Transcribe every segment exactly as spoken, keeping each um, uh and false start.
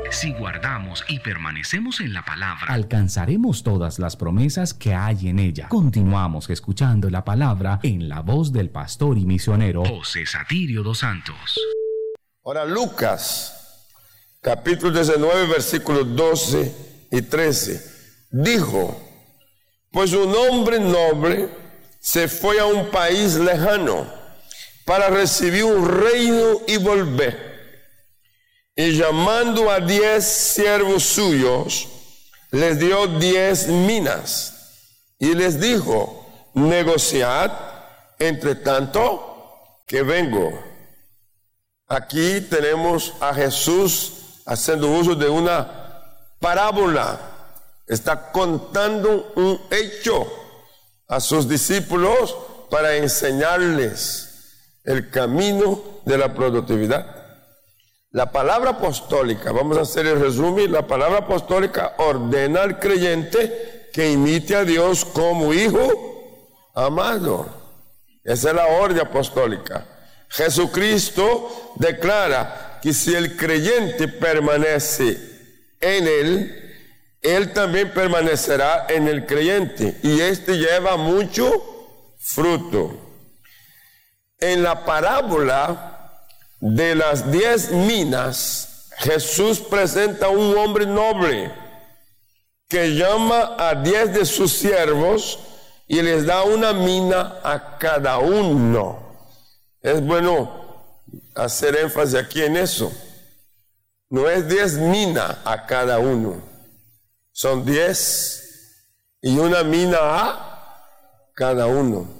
Si guardamos y permanecemos en la palabra, alcanzaremos todas las promesas que hay en ella. Continuamos escuchando la palabra en la voz del pastor y misionero José Satirio dos Santos. Ahora Lucas, capítulo diecinueve, versículos doce y trece, dijo: pues un hombre noble se fue a un país lejano para recibir un reino y volver. Y llamando a diez siervos suyos, les dio diez minas. Y les dijo: negociad entre tanto que vengo. Aquí tenemos a Jesús haciendo uso de una parábola. Está contando un hecho a sus discípulos para enseñarles el camino de la productividad. La palabra apostólica, vamos a hacer el resumen, la palabra apostólica ordena al creyente que imite a Dios como hijo amado. Esa es la orden apostólica. Jesucristo declara que si el creyente permanece en él, él también permanecerá en el creyente, y este lleva mucho fruto. En la parábola de las diez minas, Jesús presenta a un hombre noble que llama a diez de sus siervos y les da una mina a cada uno. Es bueno hacer énfasis aquí en eso. No es diez minas a cada uno, son diez y una mina a cada uno.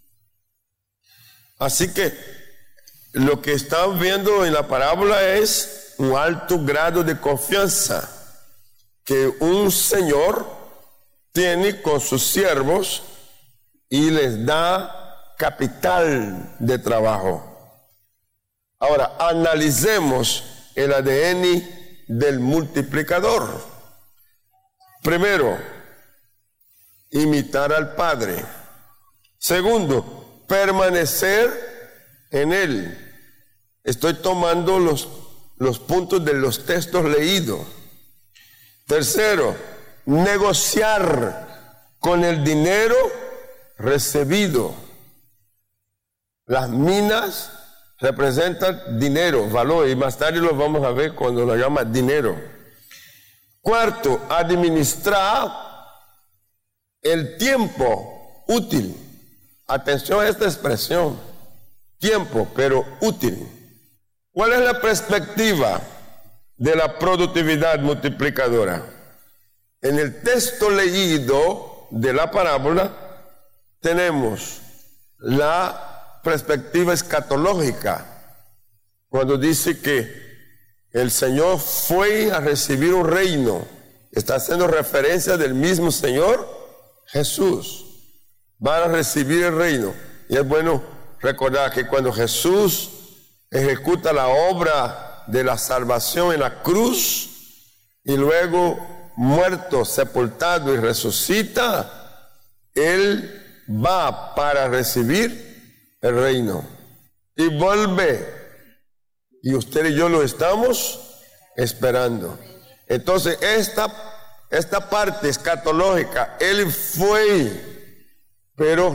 Así que lo que están viendo en la parábola es un alto grado de confianza que un señor tiene con sus siervos y les da capital de trabajo. Ahora, analicemos el A D N del multiplicador. Primero, imitar al Padre. Segundo, permanecer en Él. Estoy tomando los, los puntos de los textos leídos. Tercero, negociar con el dinero recibido. Las minas representan dinero, valor, y más tarde lo vamos a ver cuando lo llama dinero. Cuarto, administrar el tiempo útil. Atención a esta expresión, tiempo, pero útil. ¿Cuál es la perspectiva de la productividad multiplicadora? En el texto leído de la parábola tenemos la perspectiva escatológica, cuando dice que el Señor fue a recibir un reino. Está haciendo referencia del mismo Señor Jesús. Van a recibir el reino. Y es bueno recordar que cuando Jesús ejecuta la obra de la salvación en la cruz y luego muerto, sepultado y resucita, Él va para recibir el reino y vuelve, y usted y yo lo estamos esperando. Entonces esta, esta parte escatológica, Él fue, pero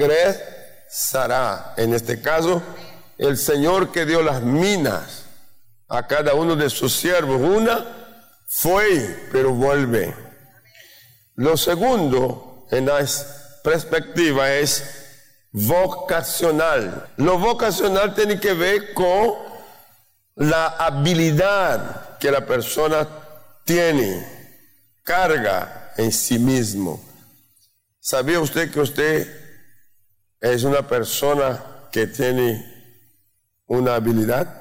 regresará. En este caso, el Señor que dio las minas a cada uno de sus siervos, una fue, pero vuelve. Lo segundo en la perspectiva es vocacional. Lo vocacional tiene que ver con la habilidad que la persona tiene, carga en sí mismo. ¿Sabía usted que usted es una persona que tiene una habilidad?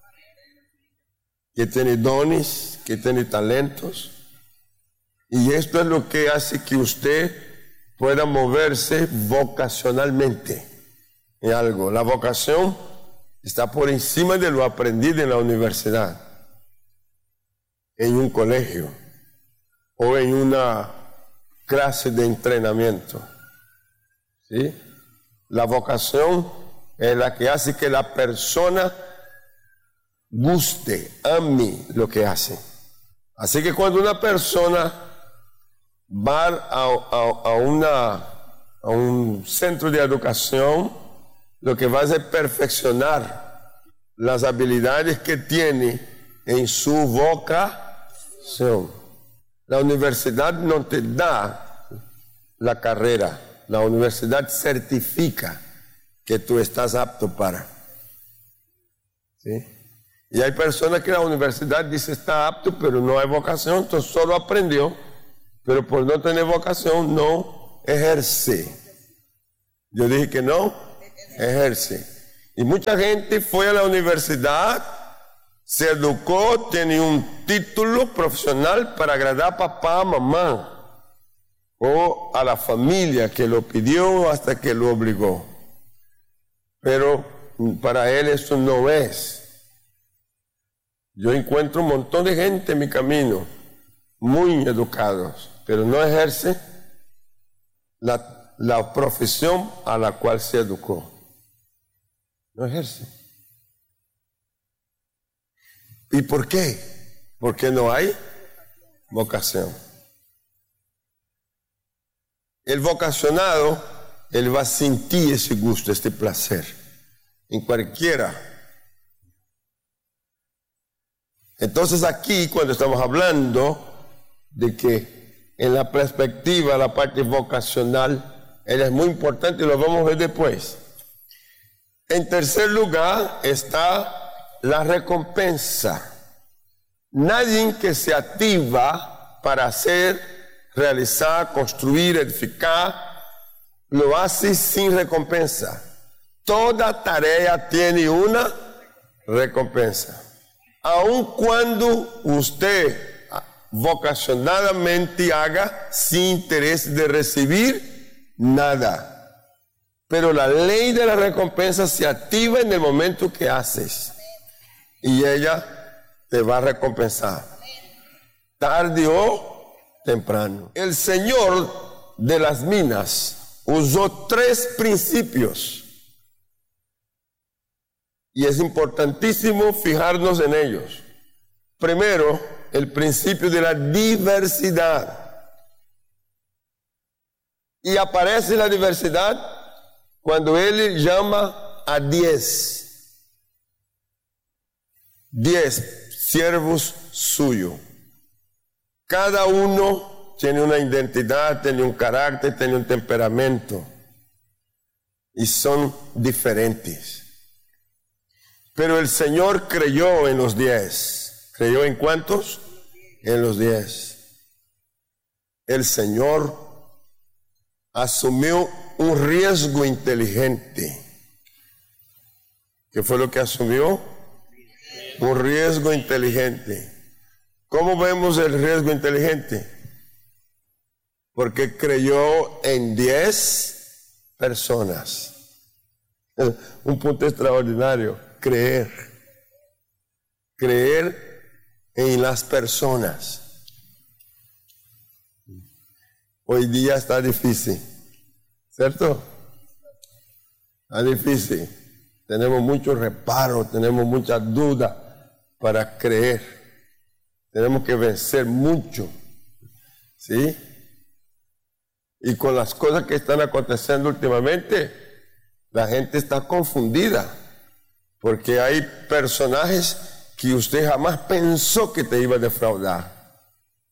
Que tiene dones, que tiene talentos. Y esto es lo que hace que usted pueda moverse vocacionalmente en algo. La vocación está por encima de lo aprendido en la universidad, en un colegio o en una clase de entrenamiento. ¿Sí? La vocación es la que hace que la persona guste, ame lo que hace. Así que cuando una persona va a, a, a, una, a un centro de educación, lo que va a hacer es perfeccionar las habilidades que tiene en su vocación. La universidad no te da la carrera, la universidad certifica que tú estás apto para. ¿Sí? Y hay personas que la universidad dice está apto, pero no hay vocación, entonces solo aprendió, pero por no tener vocación no ejerce. Yo dije que no, ejerce. Y mucha gente fue a la universidad, se educó, tiene un título profesional para agradar a papá, mamá, o a la familia que lo pidió hasta que lo obligó. Pero para él eso no es. Yo encuentro un montón de gente en mi camino, muy educados, pero no ejerce la, la profesión a la cual se educó. No ejerce. ¿Y por qué? Porque no hay vocación. El vocacionado, él va a sentir ese gusto, este placer, en cualquiera. Entonces aquí, cuando estamos hablando de que en la perspectiva, la parte vocacional, ella es muy importante y lo vamos a ver después. En tercer lugar está la recompensa. Nadie que se activa para hacer, realizar, construir, edificar, lo hace sin recompensa. Toda tarea tiene una recompensa. Aun cuando usted vocacionadamente haga sin interés de recibir nada. Pero la ley de la recompensa se activa en el momento que haces. Y ella te va a recompensar. Tarde o temprano. El Señor de las minas usó tres principios. Y es importantísimo fijarnos en ellos. Primero, el principio de la diversidad. Y aparece la diversidad cuando Él llama a diez. Diez siervos suyos. Cada uno tiene una identidad, tiene un carácter, tiene un temperamento. Y son diferentes. Pero el Señor creyó en los diez. ¿Creyó en cuántos? En los diez. El Señor asumió un riesgo inteligente. ¿Qué fue lo que asumió? Un riesgo inteligente. ¿Cómo vemos el riesgo inteligente? Porque creyó en diez personas. Un punto extraordinario. Creer, creer en las personas. Hoy día está difícil, ¿cierto? Está difícil. Tenemos mucho reparo, tenemos mucha duda para creer. Tenemos que vencer mucho, ¿sí? Y con las cosas que están aconteciendo últimamente, la gente está confundida. Porque hay personajes que usted jamás pensó que te iba a defraudar.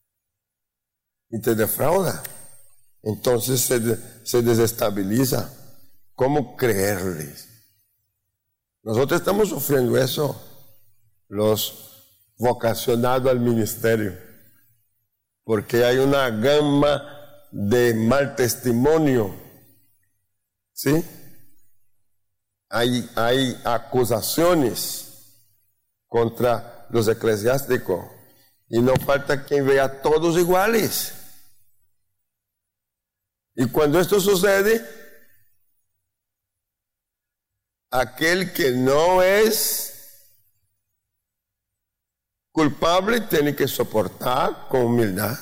Y te defrauda. Entonces se, se desestabiliza. ¿Cómo creerles? Nosotros estamos sufriendo eso. Los vocacionados al ministerio. Porque hay una gama de mal testimonio. ¿Sí? Hay, hay acusaciones contra los eclesiásticos y no falta quien vea a todos iguales. Y cuando esto sucede, aquel que no es culpable tiene que soportar con humildad.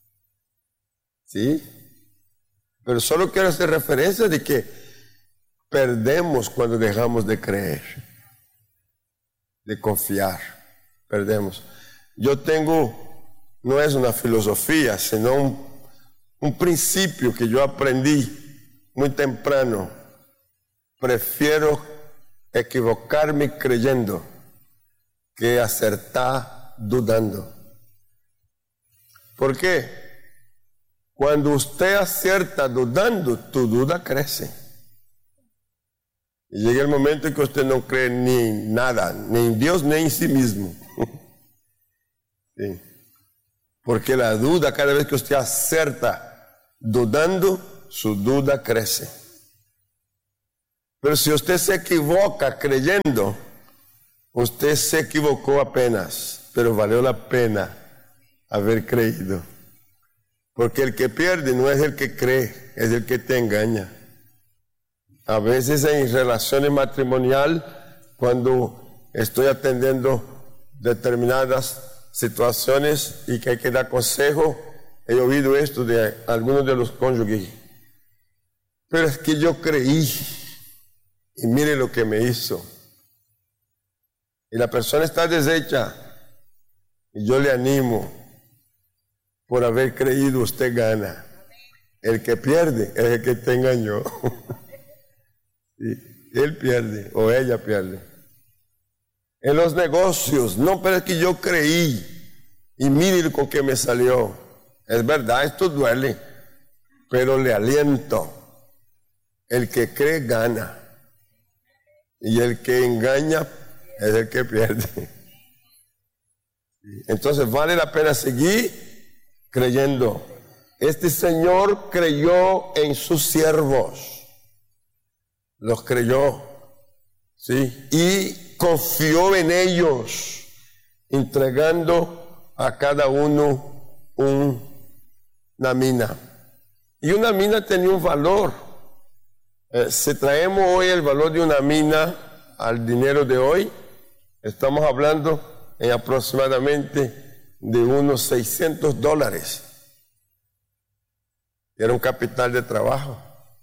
¿Sí? Pero solo quiero hacer referencia de que perdemos cuando dejamos de creer, de confiar. Perdemos. Yo tengo no es una filosofía, sino un, un principio que yo aprendí muy temprano. Prefiero equivocarme creyendo que acertar dudando. ¿Por qué? Cuando usted acierta dudando, tu duda crece. Y llega el momento en que usted no cree ni en nada, ni en Dios, ni en sí mismo. Sí. Porque la duda, cada vez que usted acierta dudando, su duda crece. Pero si usted se equivoca creyendo, usted se equivocó apenas, pero valió la pena haber creído. Porque el que pierde no es el que cree, es el que te engaña. A veces en relaciones matrimoniales, cuando estoy atendiendo determinadas situaciones y que hay que dar consejo, he oído esto de algunos de los cónyuges. Pero es que yo creí y mire lo que me hizo. Y la persona está deshecha y yo le animo. Por haber creído usted gana. El que pierde es el que te engañó. Sí, él pierde o ella pierde. En los negocios, no, pero es que yo creí y mire con qué me salió. Es verdad, esto duele, pero le aliento. El que cree gana y el que engaña es el que pierde. Entonces vale la pena seguir creyendo. Este Señor creyó en sus siervos, los creyó, ¿sí? Y confió en ellos, entregando a cada uno un, una mina. Y una mina tenía un valor. Eh, si traemos hoy el valor de una mina al dinero de hoy, estamos hablando en aproximadamente de unos seiscientos dólares. Era un capital de trabajo.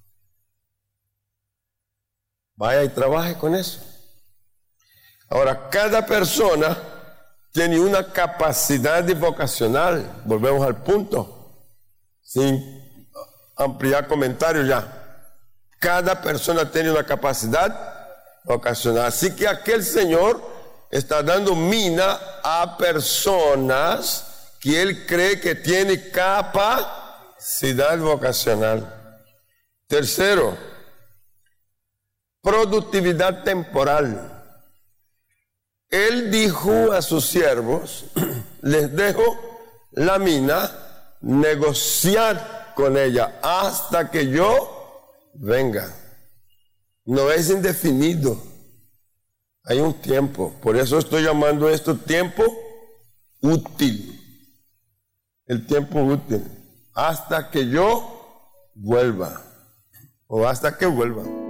Vaya y trabaje con eso. Ahora, cada persona tiene una capacidad vocacional. Volvemos al punto, sin ampliar comentarios ya. Cada persona tiene una capacidad vocacional. Así que aquel Señor está dando mina a personas que él cree que tiene capacidad vocacional. Tercero, productividad temporal. Él dijo a sus siervos, les dejo la mina, negociar con ella hasta que yo venga. No es indefinido. Hay un tiempo, por eso estoy llamando esto tiempo útil. El tiempo útil. Hasta que yo vuelva. O hasta que vuelva.